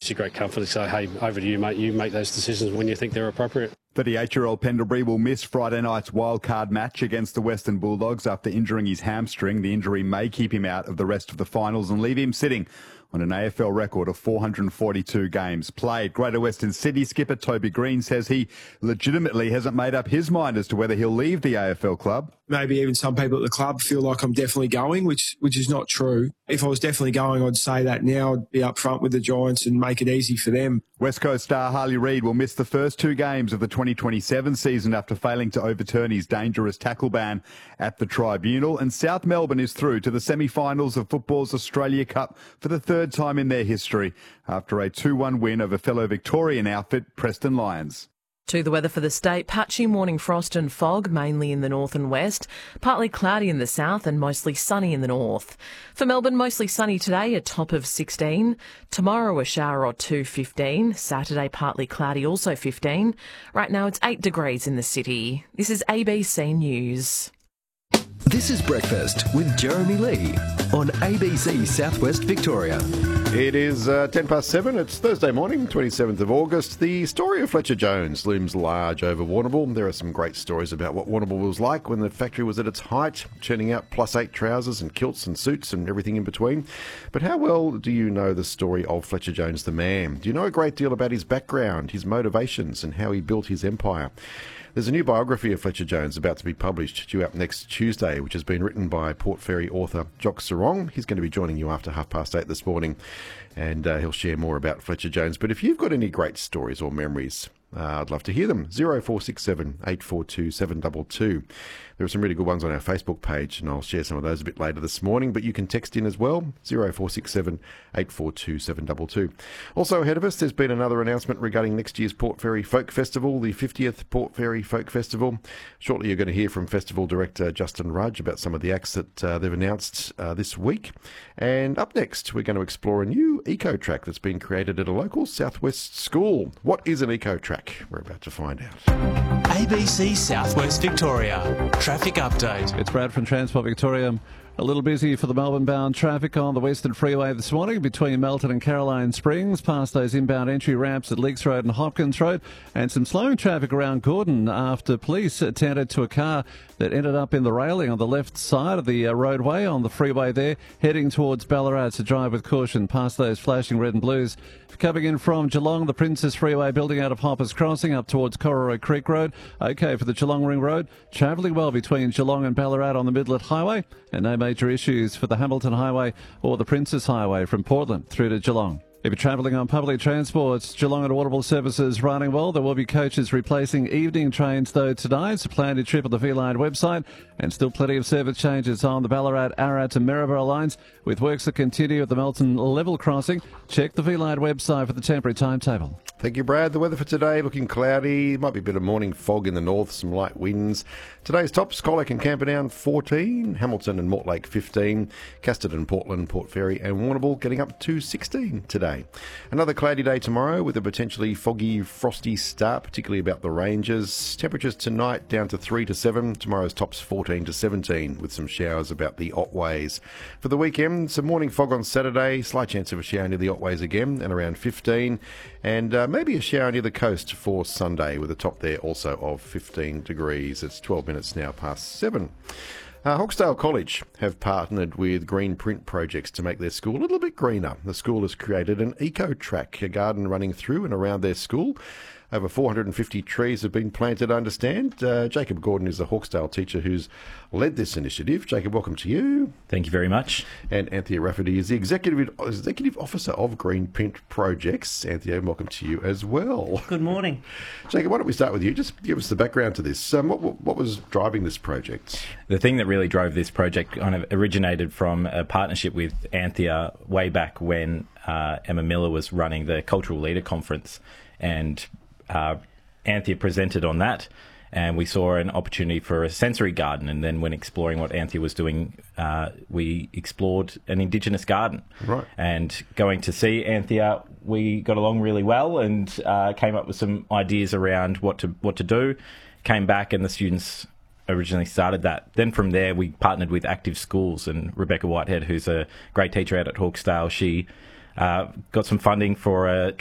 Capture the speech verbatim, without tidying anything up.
you great comfort to say, hey, over to you, mate. You make those decisions when you think they're appropriate. thirty-eight-year-old Pendlebury will miss Friday night's wildcard match against the Western Bulldogs after injuring his hamstring. The injury may keep him out of the rest of the finals and leave him sitting on an A F L record of four hundred forty-two games played. Greater Western City skipper Toby Green says he legitimately hasn't made up his mind as to whether he'll leave the A F L club. Maybe even some people at the club feel like I'm definitely going, which which is not true. If I was definitely going, I'd say that now. I'd be up front with the Giants and make it easy for them. West Coast star Harley Reid will miss the first two games of the twenty twenty-seven season after failing to overturn his dangerous tackle ban at the tribunal. And South Melbourne is through to the semi-finals of football's Australia Cup for the third time in their history after a two one win over fellow Victorian outfit Preston Lions. To the weather for the state, patchy morning frost and fog, mainly in the north and west, partly cloudy in the south and mostly sunny in the north. For Melbourne, mostly sunny today, a top of sixteen. Tomorrow, a shower or two, fifteen. Saturday, partly cloudy, also fifteen. Right now, it's eight degrees in the city. This is A B C News. This is Breakfast with Jeremy Lee on A B C Southwest Victoria. It is uh, ten past seven. It's Thursday morning, twenty-seventh of August. The story of Fletcher Jones looms large over Warrnambool. There are some great stories about what Warrnambool was like when the factory was at its height, churning out plus eight trousers and kilts and suits and everything in between. But how well do you know the story of Fletcher Jones the man? Do you know a great deal about his background, his motivations and how he built his empire? There's a new biography of Fletcher Jones about to be published, due up next Tuesday, which has been written by Port Fairy author Jock Sarong. He's going to be joining you after half past eight this morning, and uh, he'll share more about Fletcher Jones. But if you've got any great stories or memories, uh, I'd love to hear them. zero four six seven, eight four two, seven two two. There are some really good ones on our Facebook page, and I'll share some of those a bit later this morning, but you can text in as well, zero four six seven, eight four two, seven two two. Also ahead of us, there's been another announcement regarding next year's Port Fairy Folk Festival, the fiftieth Port Fairy Folk Festival. Shortly you're going to hear from Festival Director Justin Rudge about some of the acts that uh, they've announced uh, this week. And up next, we're going to explore a new eco-track that's been created at a local Southwest school. What is an eco-track? We're about to find out. A B C Southwest Victoria. Traffic update. It's Brad from Transport Victoria. A little busy for the Melbourne-bound traffic on the Western Freeway this morning between Melton and Caroline Springs, past those inbound entry ramps at Leaks Road and Hopkins Road, and some slowing traffic around Gordon after police attended to a car that ended up in the railing on the left side of the uh, roadway on the freeway there, heading towards Ballarat. So drive with caution past those flashing red and blues. Coming in from Geelong, the Princess Freeway building out of Hoppers Crossing up towards Cororoy Creek Road. Okay, for the Geelong Ring Road, travelling well between Geelong and Ballarat on the Midlet Highway, and no major issues for the Hamilton Highway or the Princess Highway from Portland through to Geelong. If you're travelling on public transport, Geelong and Audible services running well. There will be coaches replacing evening trains though tonight, so plan your trip at the V-Line website, and still plenty of service changes on the Ballarat, Ararat and Maryborough lines with works that continue at the Melton Level Crossing. Check the V-Line website for the temporary timetable. Thank you, Brad. The weather for today looking cloudy. Might be a bit of morning fog in the north, some light winds. Today's tops, Colac and Camperdown fourteen, Hamilton and Mortlake fifteen, Casterton, Portland, Port Fairy and Warrnambool getting up to sixteen today. Another cloudy day tomorrow with a potentially foggy, frosty start, particularly about the ranges. Temperatures tonight down to three to seven. Tomorrow's tops fourteen to seventeen with some showers about the Otways. For the weekend, some morning fog on Saturday, slight chance of a shower near the Otways again and around fifteen. And uh, maybe a shower near the coast for Sunday with a top there also of fifteen degrees. It's twelve minutes now past seven. Uh, Hawkesdale College have partnered with Green Print Projects to make their school a little bit greener. The school has created an eco-track, a garden running through and around their school. Over four hundred fifty trees have been planted, I understand. Uh, Jacob Gordon is a Hawkesdale teacher who's led this initiative. Jacob, welcome to you. Thank you very much. And Anthea Rafferty is the Executive Executive Officer of Green Print Projects. Anthea, welcome to you as well. Good morning. Jacob, why don't we start with you? Just give us the background to this. Um, what, what, what was driving this project? The thing that really drove this project kind of originated from a partnership with Anthea way back when uh, Emma Miller was running the Cultural Leader Conference, and Uh, Anthea presented on that, and we saw an opportunity for a sensory garden. And then when exploring what Anthea was doing, uh, we explored an Indigenous garden. Right. And going to see Anthea, we got along really well and uh, came up with some ideas around what to what to do. Came back, and the students originally started that. Then from there, we partnered with Active Schools, and Rebecca Whitehead, who's a great teacher out at Hawkesdale, she uh, got some funding for a